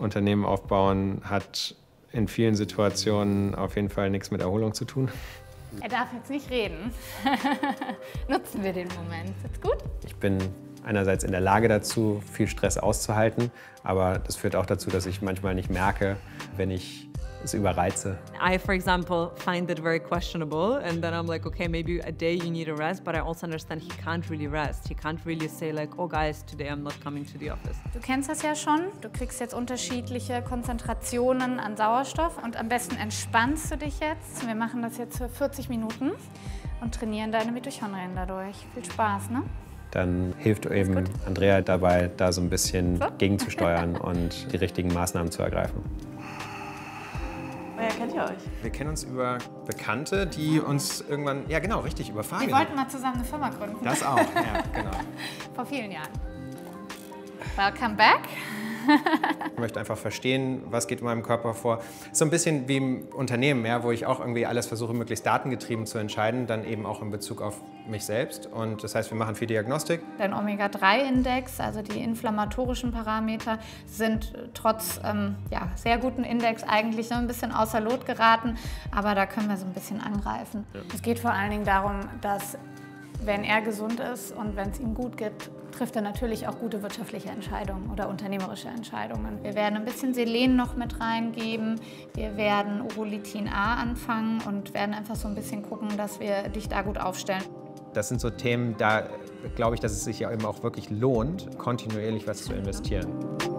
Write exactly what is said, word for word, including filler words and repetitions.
Unternehmen aufbauen hat in vielen Situationen auf jeden Fall nichts mit Erholung zu tun. Er darf jetzt nicht reden. Nutzen wir den Moment. Ist gut? Ich bin einerseits in der Lage dazu, viel Stress auszuhalten, aber das führt auch dazu, dass ich manchmal nicht merke, wenn ich es überreize. I, for example, find it very questionable, and then I'm like, okay, maybe a day you need a rest, but I also understand he can't really rest. He can't really say like, oh guys, today I'm not coming to the office. Du kennst das ja schon. Du kriegst jetzt unterschiedliche Konzentrationen an Sauerstoff und am besten entspannst du dich jetzt. Wir machen das jetzt für vierzig Minuten und trainieren deine Mitochondrien dadurch. Viel Spaß, ne? Dann hilft eben Andrea dabei, da so ein bisschen so? gegenzusteuern und die richtigen Maßnahmen zu ergreifen. Woher kennt ihr euch? Wir kennen uns über Bekannte, die uns irgendwann, ja genau, richtig, über Fahrräder. Wir wollten mal zusammen eine Firma gründen. Das auch, ja, genau. Vor vielen Jahren. Welcome back. Ich möchte einfach verstehen, was geht in meinem Körper vor. So ein bisschen wie im Unternehmen, ja, wo ich auch irgendwie alles versuche, möglichst datengetrieben zu entscheiden, dann eben auch in Bezug auf mich selbst. Und das heißt, wir machen viel Diagnostik. Dein Omega drei Index, also die inflammatorischen Parameter, sind trotz ähm, ja, sehr guten Index eigentlich so ein bisschen außer Lot geraten. Aber da können wir so ein bisschen angreifen. Ja. Es geht vor allen Dingen darum, dass wenn er gesund ist und wenn es ihm gut geht, trifft er natürlich auch gute wirtschaftliche Entscheidungen oder unternehmerische Entscheidungen. Wir werden ein bisschen Selen noch mit reingeben. Wir werden Urolithin A anfangen und werden einfach so ein bisschen gucken, dass wir dich da gut aufstellen. Das sind so Themen, da glaube ich, dass es sich ja eben auch wirklich lohnt, kontinuierlich was zu investieren.